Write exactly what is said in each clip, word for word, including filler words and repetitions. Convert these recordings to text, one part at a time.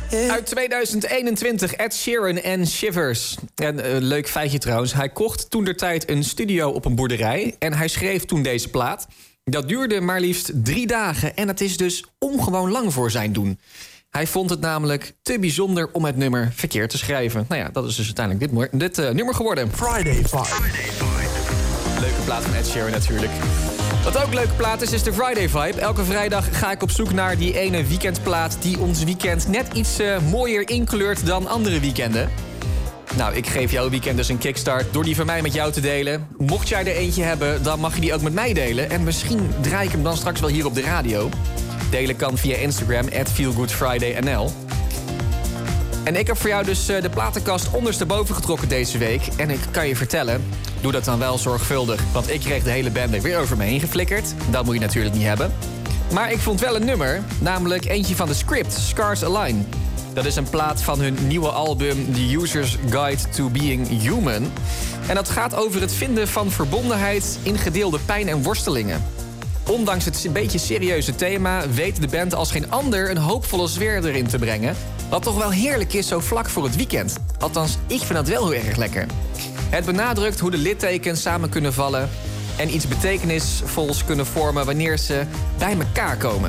Uit tweeduizend eenentwintig, Ed Sheeran en Shivers. En uh, leuk feitje trouwens. Hij kocht toentertijd een studio op een boerderij. En hij schreef toen deze plaat. Dat duurde maar liefst drie dagen. En dat is dus ongewoon lang voor zijn doen. Hij vond het namelijk te bijzonder om het nummer verkeerd te schrijven. Nou ja, dat is dus uiteindelijk dit, dit uh, nummer geworden. Friday Vibe. Leuke plaat van Ed Sheeran natuurlijk. Wat ook een leuke plaat is, is de Friday Vibe. Elke vrijdag ga ik op zoek naar die ene weekendplaat die ons weekend net iets uh, mooier inkleurt dan andere weekenden. Nou, ik geef jouw weekend dus een kickstart door die van mij met jou te delen. Mocht jij er eentje hebben, dan mag je die ook met mij delen. En misschien draai ik hem dan straks wel hier op de radio. Delen kan via Instagram, at feelgoodfridaynl. En ik heb voor jou dus de platenkast ondersteboven getrokken deze week. En ik kan je vertellen, doe dat dan wel zorgvuldig. Want ik kreeg de hele bende weer over me heen geflikkerd. Dat moet je natuurlijk niet hebben. Maar ik vond wel een nummer, namelijk eentje van de Script, Scars Align. Dat is een plaat van hun nieuwe album The User's Guide to Being Human. En dat gaat over het vinden van verbondenheid in gedeelde pijn en worstelingen. Ondanks het een beetje serieuze thema weet de band als geen ander een hoopvolle sfeer erin te brengen. Wat toch wel heerlijk is zo vlak voor het weekend. Althans, ik vind dat wel heel erg lekker. Het benadrukt hoe de littekens samen kunnen vallen en iets betekenisvols kunnen vormen wanneer ze bij elkaar komen.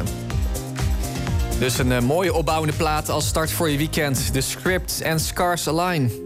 Dus een uh, mooie opbouwende plaat als start voor je weekend. The Script en Scars Align.